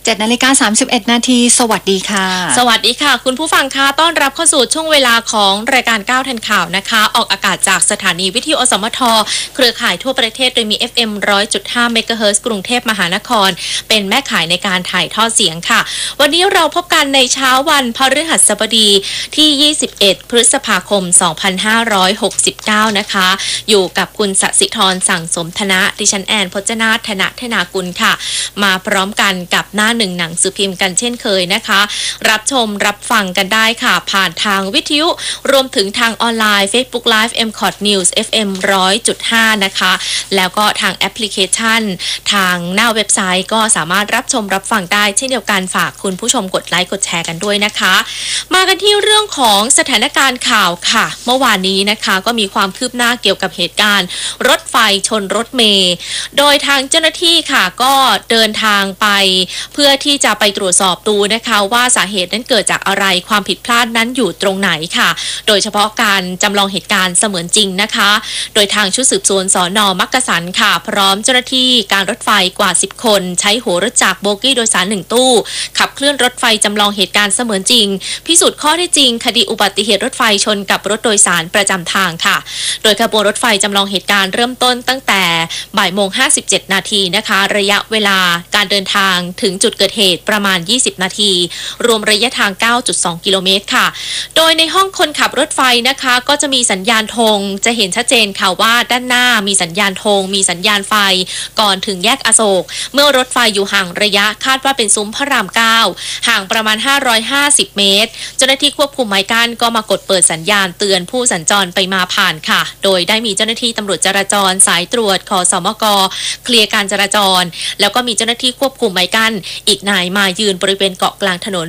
7:31 นาทีสวัสดีค่ะสวัสดีค่ะคุณผู้ฟังค่ะต้อนรับเข้าสู่ช่วงเวลาของรายการ9ทันข่าวนะคะออกอากาศจากสถานีวิทยุอสมทเครือข่ายทั่วประเทศโดยมี FM 100.5 เมกะเฮิรตซ์กรุงเทพมหานครเป็นแม่ข่ายในการถ่ายทอดเสียงค่ะวันนี้เราพบกันในเช้าวันพฤหัสบดีที่21พฤษภาคม2569นะคะอยู่กับคุณสศิธรสั่งสมธนะดิฉันแอนพจนาถธนากุลค่ะมาพร้อมกันกับหน้าหนึ่งหนังสือพิมพ์กันเช่นเคยนะคะรับชมรับฟังกันได้ค่ะผ่านทางวิทยุรวมถึงทางออนไลน์ Facebook Live MCOT News FM 100.5 นะคะแล้วก็ทางแอปพลิเคชันทางหน้าเว็บไซต์ก็สามารถรับชมรับฟังได้เช่นเดียวกันฝากคุณผู้ชมกดไลค์กดแชร์กันด้วยนะคะมากันที่เรื่องของสถานการณ์ข่าวค่ะเมื่อวานนี้นะคะก็มีความคืบหน้าเกี่ยวกับเหตุการณ์รถไฟชนรถเมล์โดยทางเจ้าหน้าที่ค่ะก็เดินทางไปเพื่อที่จะไปตรวจสอบดูนะคะว่าสาเหตุนั้นเกิดจากอะไรความผิดพลาดนั้นอยู่ตรงไหนค่ะโดยเฉพาะการจำลองเหตุการณ์เสมือนจริงนะคะโดยทางชุดสืบสวนสน.มักกะสันค่ะพร้อมเจ้าหน้าที่การรถไฟกว่า10คนใช้หัวรถจักรโบกี้โดยสาร1ตู้ขับเคลื่อนรถไฟจำลองเหตุการณ์เสมือนจริงพิสูจน์ข้อเท็จจริงคดีอุบัติเหตุรถไฟชนกับรถโดยสารประจำทางค่ะโดยขบวนรถไฟจำลองเหตุการณ์เริ่มต้นตั้งแต่บ่ายโมง57นาทีนะคะระยะเวลาการเดินทางถึงจุดเกิดเหตุประมาณ20นาทีรวมระยะทาง 9.2 กิโลเมตรค่ะโดยในห้องคนขับรถไฟนะคะก็จะมีสัญญาณธงจะเห็นชัดเจนค่ะว่าด้านหน้ามีสัญญาณธงมีสัญญาณไฟก่อนถึงแยกอโศกเมื่อรถไฟอยู่ห่างระยะคาดว่าเป็นซุ้มพระราม9ห่างประมาณ550เมตรเจ้าหน้าที่ควบคุมไม้กั้นก็มากดเปิดสัญญาณเตือนผู้สัญจรไปมาผ่านค่ะโดยได้มีเจ้าหน้าที่ตำรวจจราจรสายตรวจขสมกเคลียร์การจราจรแล้วก็มีเจ้าหน้าที่ควบคุมไม้กั้นอีกนายมายืนบริเวณเกาะกลางถนน